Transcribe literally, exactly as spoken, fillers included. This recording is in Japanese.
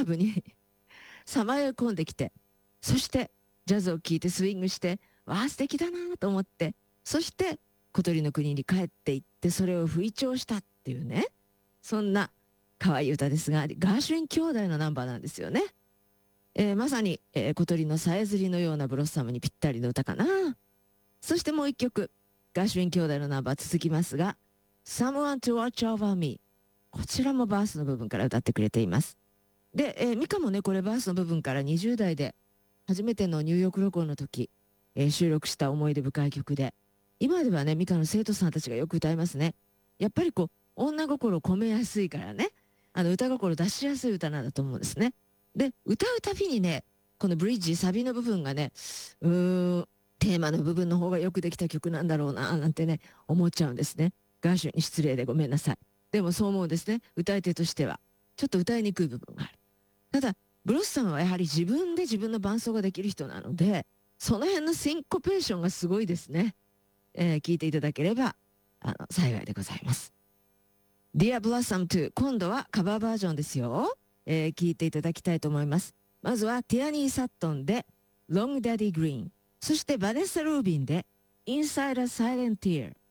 ラブにさまよい込んできて、そしてジャズを聴いてスイングして、わあ素敵だなと思って、そして小鳥の国に帰っていってそれを吹聴したっていうね、そんな可愛い歌ですが、ガーシュウィン兄弟のナンバーなんですよね。えーまさに、えー小鳥のさえずりのようなブロッサムにぴったりの歌かな。そしてもう一曲、ガーシュウィン兄弟のナンバー続きますが、Someone to Watch Over Me。こちらもバースの部分から歌ってくれています。で、えーミカもね、これバースの部分からにじゅう代で初めてのニューヨーク録音の時、えー収録した思い出深い曲で、今ではね、ミカの生徒さんたちがよく歌いますね。やっぱりこう、女心込めやすいからね、あの歌心出しやすい歌なんだと思うんですね。で、歌うたびにね、このブリッジ、サビの部分がね、うーん、テーマの部分の方がよくできた曲なんだろうな、なんてね、思っちゃうんですね。ガーシュに失礼でごめんなさい。でもそう思うんですね。歌い手としては。ちょっと歌いにくい部分がある。ただ、ブロッサムはやはり自分で自分の伴奏ができる人なので、その辺のシンコペーションがすごいですね。えー聞いていただければ、あの、幸いでございます。Dear Blossom ツー、今度はカバーバージョンですよ。えー聞いていただきたいと思います。まずはティアニー・サットンで Long Daddy Green、そしてバネッサ・ルービンで Inside a Silent Tear。